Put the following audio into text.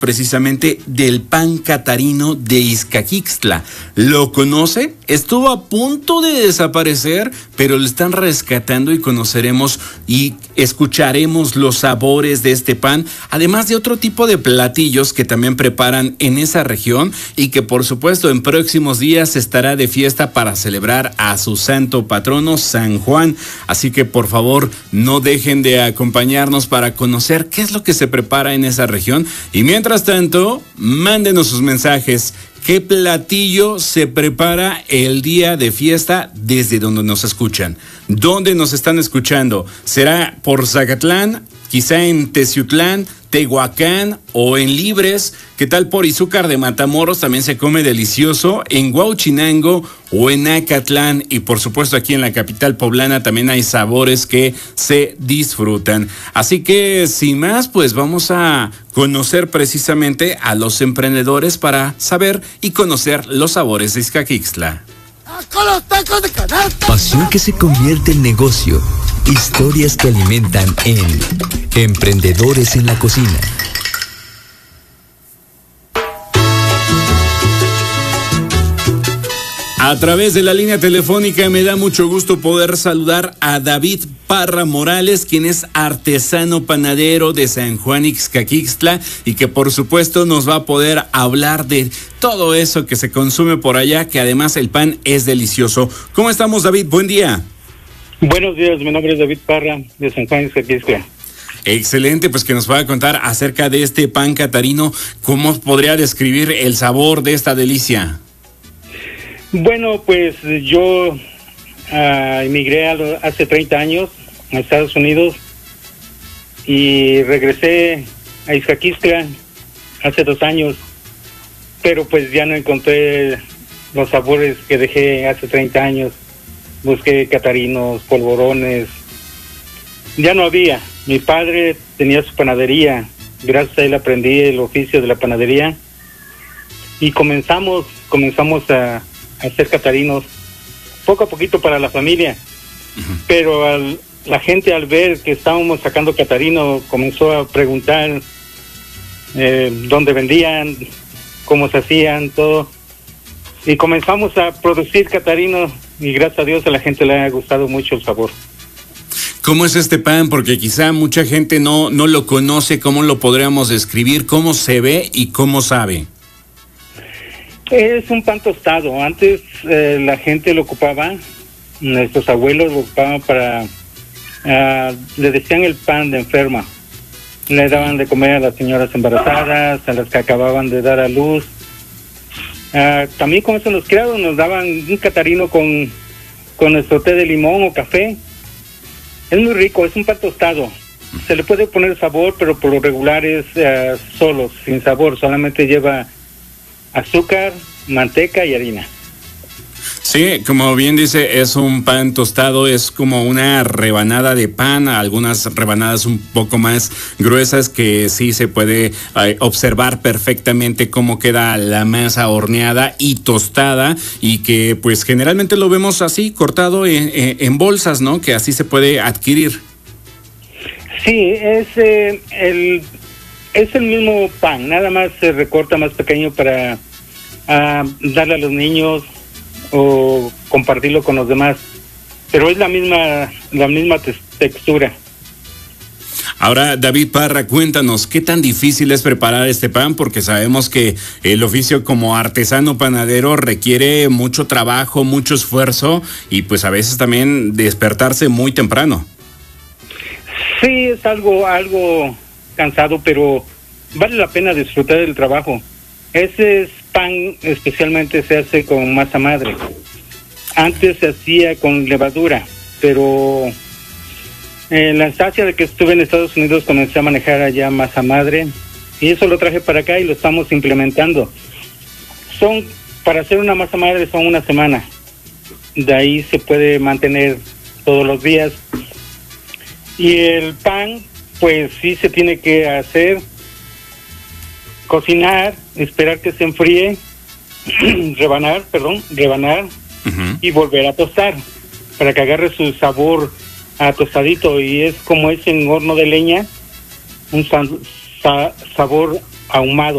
precisamente del pan catarino de Izcaquixtla. ¿Lo conoce? Estuvo a punto de desaparecer, pero lo están rescatando y conoceremos y escucharemos los sabores de este pan, además de otro tipo de platillos que también preparan en esa región y que por supuesto en próximos días estará de fiesta para celebrar a su santo patrono San Juan. Así que por favor no dejen de acompañarnos para conocer qué es lo que se prepara en esa región. Y mientras tanto, mándenos sus mensajes. ¿Qué platillo se prepara el día de fiesta desde donde nos escuchan? ¿Dónde nos están escuchando? ¿Será por Zacatlán? ¿Quizá en Teciutlán, Tehuacán o en Libres? ¿Qué tal por Izúcar de Matamoros? También se come delicioso. En Huauchinango o en Acatlán. Y por supuesto aquí en la capital poblana también hay sabores que se disfrutan. Así que sin más, pues vamos a conocer precisamente a los emprendedores para saber y conocer los sabores de Izcaquixtla. Pasión que se convierte en negocio. Historias que alimentan en Emprendedores en la Cocina. A través de la línea telefónica me da mucho gusto poder saludar a David Parra Morales, quien es artesano panadero de San Juan Ixcaquixtla y que por supuesto nos va a poder hablar de todo eso que se consume por allá, que además el pan es delicioso. ¿Cómo estamos, David? Buen día. Buenos días, mi nombre es David Parra de San Juan Ixcaquixtla. Excelente, pues que nos pueda contar acerca de este pan catarino. ¿Cómo podría describir el sabor de esta delicia? Bueno, pues yo emigré hace 30 años a Estados Unidos y regresé a Izcaquixtla hace 2 años, pero pues ya no encontré los sabores que dejé hace 30 años. Busqué catarinos, polvorones, ya no había. Mi padre tenía su panadería, gracias a él aprendí el oficio de la panadería y comenzamos a hacer catarinos poco a poquito para la familia. Pero la gente al ver que estábamos sacando catarino comenzó a preguntar dónde vendían, cómo se hacían, todo, y comenzamos a producir catarinos y gracias a Dios a la gente le ha gustado mucho el sabor. ¿Cómo es este pan? Porque quizá mucha gente no lo conoce. ¿Cómo lo podríamos describir? ¿Cómo se ve y cómo sabe? Es un pan tostado. Antes la gente lo ocupaba, nuestros abuelos lo ocupaban para, le decían el pan de enferma. Le daban de comer a las señoras embarazadas, a las que acababan de dar a luz. También con eso los criados nos daban un catarino con nuestro té de limón o café. Es muy rico, es un pan tostado. Se le puede poner sabor, pero por lo regular es solo, sin sabor. Solamente lleva azúcar, manteca y harina. Sí, como bien dice, es un pan tostado, es como una rebanada de pan, algunas rebanadas un poco más gruesas que sí se puede observar perfectamente cómo queda la masa horneada y tostada y que pues generalmente lo vemos así, cortado en bolsas, ¿no? Que así se puede adquirir. Sí, es el mismo pan, nada más se recorta más pequeño para darle a los niños o compartirlo con los demás, pero es la misma textura. Ahora, David Parra, cuéntanos, ¿qué tan difícil es preparar este pan? Porque sabemos que el oficio como artesano panadero requiere mucho trabajo, mucho esfuerzo y pues a veces también despertarse muy temprano. Sí, es algo cansado, pero vale la pena disfrutar del trabajo. Ese pan especialmente se hace con masa madre. Antes se hacía con levadura, pero en la instancia de que estuve en Estados Unidos comencé a manejar allá masa madre y eso lo traje para acá y lo estamos implementando. Para hacer una masa madre son 1 semana. De ahí se puede mantener todos los días. Y el pan, pues sí se tiene que hacer, cocinar, esperar que se enfríe, rebanar y volver a tostar para que agarre su sabor a tostadito y es como es en horno de leña, un sabor ahumado.